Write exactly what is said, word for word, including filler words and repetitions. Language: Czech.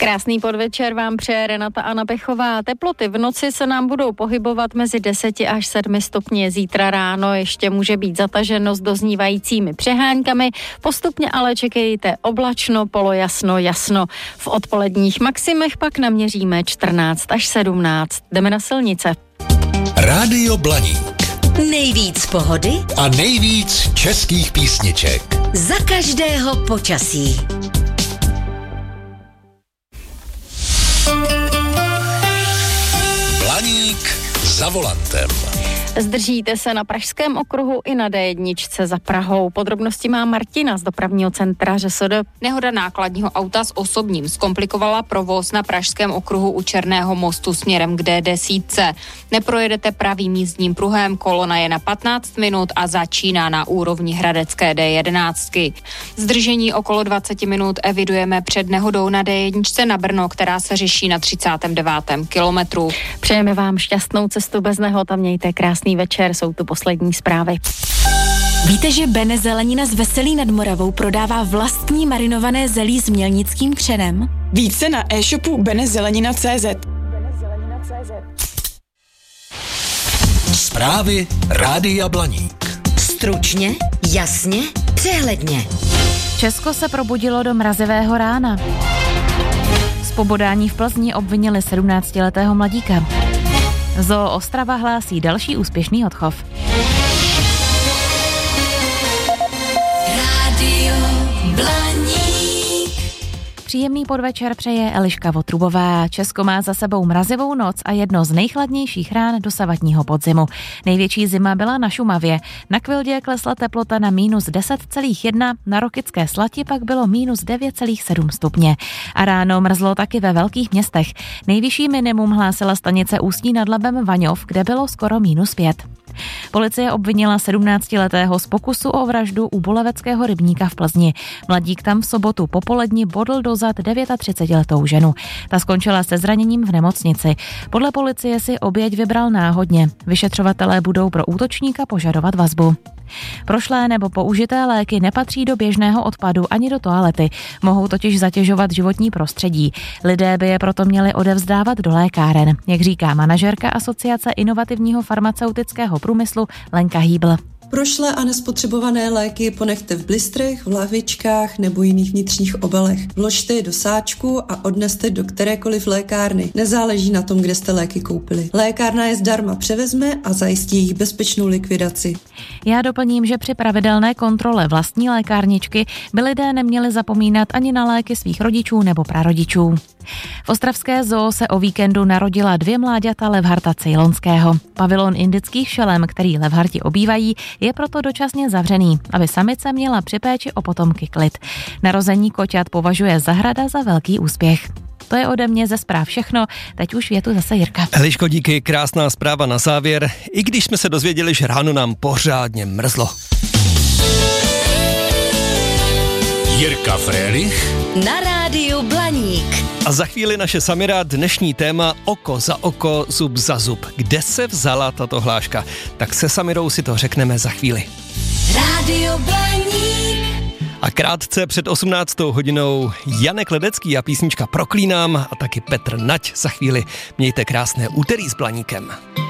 Krásný podvečer vám přeje Renata Anna Pechová. Teploty v noci se nám budou pohybovat mezi deseti až sedmi stupni. Zítra ráno ještě může být zataženo s doznívajícími přeháňkami. Postupně ale čekejte oblačno, polojasno, jasno. V odpoledních maximech pak naměříme čtrnáct až sedmnáct. Jdeme na silnice. Rádio Blaník. Nejvíc pohody a nejvíc českých písniček. Za každého počasí. Blaník za volantem. Zdržíte se na Pražském okruhu i na dé jedna za Prahou. Podrobnosti má Martina z dopravního centra ŘSD. Nehoda nákladního auta s osobním zkomplikovala provoz na Pražském okruhu u Černého mostu směrem k dé deset. Neprojedete pravým jízdním pruhem, kolona je na patnáct minut a začíná na úrovni hradecké dé jedenáct. Zdržení okolo dvacet minut evidujeme před nehodou na dé jedna na Brno, která se řeší na třicátém devátém kilometru. Přejeme vám šťastnou cestu bez nehod a mějte krásný večer, jsou tu poslední zprávy. Víte, že Bene Zelenina z Veselí nad Moravou prodává vlastní marinované zelí s mělnickým křenem? Více na e-shopu benezelenina tečka cé zet. Zprávy Rádia Blaník. Stručně, jasně, přehledně. Česko se probudilo do mrazivého rána. Z pobodání v Plzni obvinili sedmnáctiletého mladíka. Zoo Ostrava hlásí další úspěšný odchov. Rádio Blaník. Příjemný podvečer přeje Eliška Votrubová. Česko má za sebou mrazivou noc a jedno z nejchladnějších rán dosavadního podzimu. Největší zima byla na Šumavě. Na Kvildě klesla teplota na mínus deset celá jedna, na Rokycké Slati pak bylo mínus devět celá sedm stupně. A ráno mrzlo taky ve velkých městech. Nejvyšší minimum hlásila stanice Ústí nad Labem Vaňov, kde bylo skoro mínus pět. Policie obvinila sedmnáctiletého z pokusu o vraždu u Boleveckého rybníka v Plzni. Mladík tam v sobotu popolední bodl do zad třicetidevětiletou ženu. Ta skončila se zraněním v nemocnici. Podle policie si oběť vybral náhodně. Vyšetřovatelé budou pro útočníka požadovat vazbu. Prošlé nebo použité léky nepatří do běžného odpadu ani do toalety. Mohou totiž zatěžovat životní prostředí. Lidé by je proto měli odevzdávat do lékáren, jak říká manažerka Asociace inovativního farmaceutického průmyslu Lenka Hýbl. Prošlé a nespotřebované léky ponechte v blistrech, v lahvičkách nebo jiných vnitřních obalech. Vložte je do sáčku a odneste do kterékoliv lékárny. Nezáleží na tom, kde jste léky koupili. Lékárna je zdarma převezme a zajistí jejich bezpečnou likvidaci. Já doplním, že při pravidelné kontrole vlastní lékárničky by lidé neměli zapomínat ani na léky svých rodičů nebo prarodičů. V ostravské zoo se o víkendu narodila dvě mláďata levharta cejlonského. Pavilon indických šelem, který levharti obývají, je proto dočasně zavřený, aby samice měla při péči o potomky klid. Narození koťat považuje zahrada za velký úspěch. To je ode mě ze zpráv všechno, teď už větu zase Jirka. Eliško, díky, krásná zpráva na závěr, i když jsme se dozvěděli, že ráno nám pořádně mrzlo. Jirka Frélich Na rádiu Blaník. A za chvíli naše Samira, dnešní téma oko za oko, zub za zub. Kde se vzala tato hláška? Tak se Samirou si to řekneme za chvíli. Rádio Blaník. A krátce před osmnáctou hodinou Janek Ledecký a písnička Proklínám a taky Petr Nať za chvíli. Mějte krásné úterý s Blaníkem.